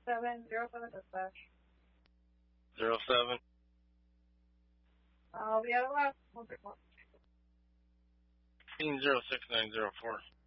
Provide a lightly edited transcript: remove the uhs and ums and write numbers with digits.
0707 dispatch. 07. I'll be out of left. 161. 06904.